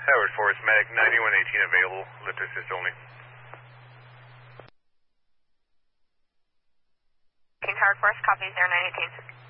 Howard Forest, Medic 9118 available, lift assist only. King Howard Forest, copy 0918.